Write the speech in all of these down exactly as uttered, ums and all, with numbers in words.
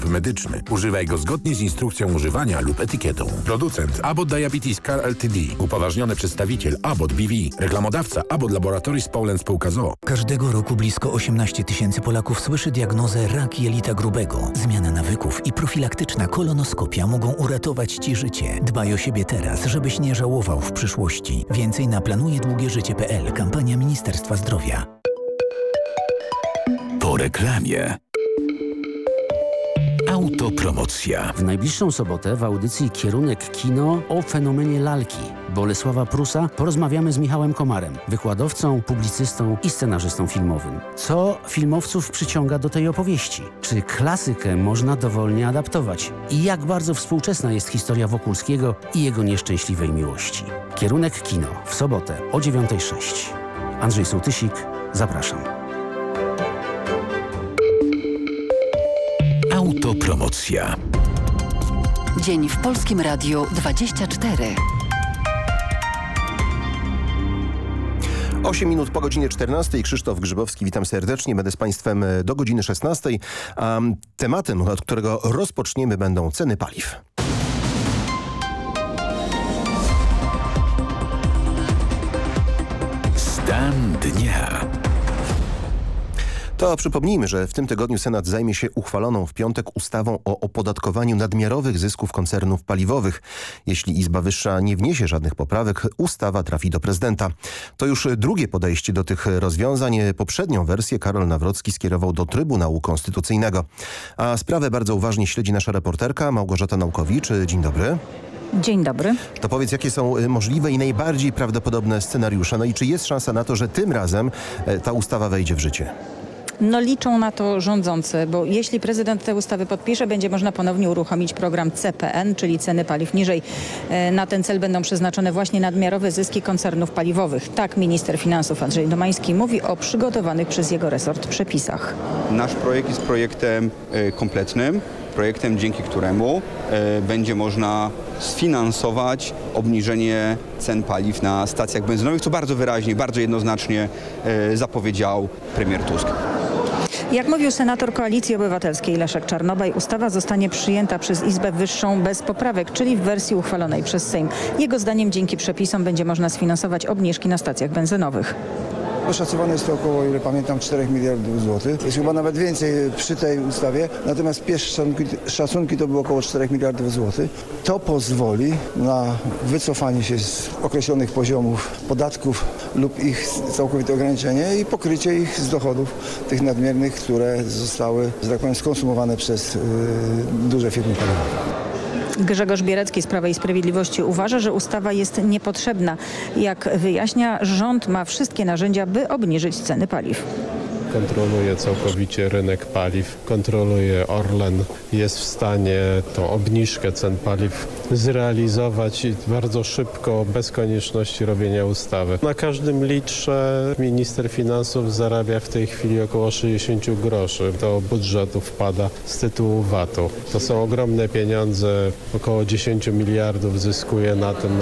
wyrób medyczny. Używaj go zgodnie z instrukcją używania lub etykietą. Producent Abbott Diabetes Care Ltd. Upoważniony przedstawiciel Abbott B V. Reklamodawca Abbott Laboratories Poland Spółka z o o. Każdego roku blisko osiemnaście tysięcy Polaków słyszy diagnozę rak jelita grubego. Zmiana nawyków i profilaktyczna kolonoskopia mogą uratować Ci życie. Dbaj o siebie teraz, żebyś nie żałował w przyszłości. Więcej na planuje długie życie kropka p l. Kampania Ministerstwa Zdrowia. Po reklamie. Autopromocja. W najbliższą sobotę w audycji Kierunek Kino o fenomenie lalki Bolesława Prusa porozmawiamy z Michałem Komarem, wykładowcą, publicystą i scenarzystą filmowym. Co filmowców przyciąga do tej opowieści? Czy klasykę można dowolnie adaptować? I jak bardzo współczesna jest historia Wokulskiego i jego nieszczęśliwej miłości? Kierunek Kino w sobotę o dziewiąta sześć. Andrzej Sołtysik, zapraszam. Autopromocja. Dzień w Polskim Radiu dwadzieścia cztery. osiem minut po godzinie czternastej. Krzysztof Grzybowski, witam serdecznie. Będę z Państwem do godziny szesnastej. A tematem, od którego rozpoczniemy, będą ceny paliw. Stan dnia. To przypomnijmy, że w tym tygodniu Senat zajmie się uchwaloną w piątek ustawą o opodatkowaniu nadmiarowych zysków koncernów paliwowych. Jeśli Izba Wyższa nie wniesie żadnych poprawek, ustawa trafi do prezydenta. To już drugie podejście do tych rozwiązań. Poprzednią wersję Karol Nawrocki skierował do Trybunału Konstytucyjnego. A sprawę bardzo uważnie śledzi nasza reporterka Małgorzata Naukowicz. Dzień dobry. Dzień dobry. To powiedz, jakie są możliwe i najbardziej prawdopodobne scenariusze? No i czy jest szansa na to, że tym razem ta ustawa wejdzie w życie? No liczą na to rządzący, bo jeśli prezydent te ustawy podpisze, będzie można ponownie uruchomić program C P N, czyli ceny paliw niżej. Na ten cel będą przeznaczone właśnie nadmiarowe zyski koncernów paliwowych. Tak minister finansów Andrzej Domański mówi o przygotowanych przez jego resort przepisach. Nasz projekt jest projektem kompletnym, projektem, dzięki któremu będzie można sfinansować obniżenie cen paliw na stacjach benzynowych, co bardzo wyraźnie, bardzo jednoznacznie zapowiedział premier Tusk. Jak mówił senator Koalicji Obywatelskiej Leszek Czarnobaj, ustawa zostanie przyjęta przez Izbę Wyższą bez poprawek, czyli w wersji uchwalonej przez Sejm. Jego zdaniem dzięki przepisom będzie można sfinansować obniżki na stacjach benzynowych. Oszacowane jest to około, ile pamiętam, czterech miliardów złotych. Jest chyba nawet więcej przy tej ustawie, natomiast pierwsze szacunki, szacunki to było około czterech miliardów złotych. To pozwoli na wycofanie się z określonych poziomów podatków lub ich całkowite ograniczenie i pokrycie ich z dochodów tych nadmiernych, które zostały, że tak powiem, skonsumowane przez yy, duże firmy paliwowe. Grzegorz Bierecki z Prawa i Sprawiedliwości uważa, że ustawa jest niepotrzebna. Jak wyjaśnia, rząd ma wszystkie narzędzia, by obniżyć ceny paliw. Kontroluje całkowicie rynek paliw, kontroluje Orlen, jest w stanie tą obniżkę cen paliw zrealizować i bardzo szybko, bez konieczności robienia ustawy. Na każdym litrze minister finansów zarabia w tej chwili około sześćdziesiąt groszy. Do budżetu wpada z tytułu V A T-u. To są ogromne pieniądze, około dziesięć miliardów zyskuje na tym.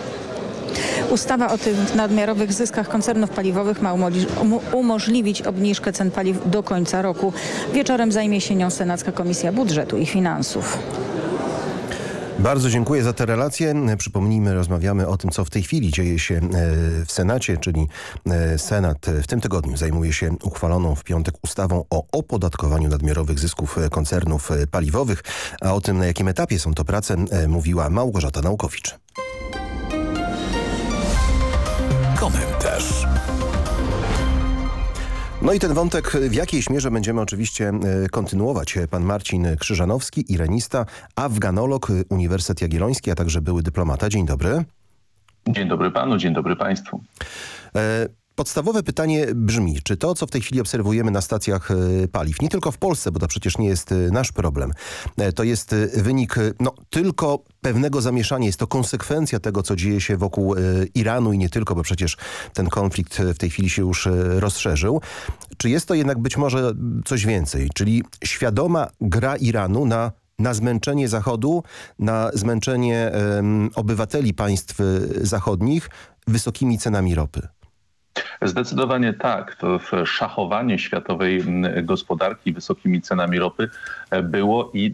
Ustawa o tych nadmiarowych zyskach koncernów paliwowych ma umożliwić obniżkę cen paliw do końca roku. Wieczorem zajmie się nią Senacka Komisja Budżetu i Finansów. Bardzo dziękuję za tę relację. Przypomnijmy, rozmawiamy o tym, co w tej chwili dzieje się w Senacie, czyli Senat w tym tygodniu zajmuje się uchwaloną w piątek ustawą o opodatkowaniu nadmiarowych zysków koncernów paliwowych. A o tym, na jakim etapie są to prace, mówiła Małgorzata Naukowicz. Komentarz. No i ten wątek w jakiejś mierze będziemy oczywiście kontynuować. Pan Marcin Krzyżanowski, irenista, afganolog, Uniwersytet Jagielloński, a także były dyplomata. Dzień dobry. Dzień dobry panu, dzień dobry państwu. E Podstawowe pytanie brzmi, czy to, co w tej chwili obserwujemy na stacjach paliw, nie tylko w Polsce, bo to przecież nie jest nasz problem, to jest wynik no, tylko pewnego zamieszania, jest to konsekwencja tego, co dzieje się wokół Iranu i nie tylko, bo przecież ten konflikt w tej chwili się już rozszerzył. Czy jest to jednak być może coś więcej, czyli świadoma gra Iranu na na zmęczenie Zachodu, na zmęczenie um, obywateli państw zachodnich wysokimi cenami ropy? Zdecydowanie tak. To szachowanie światowej gospodarki wysokimi cenami ropy było i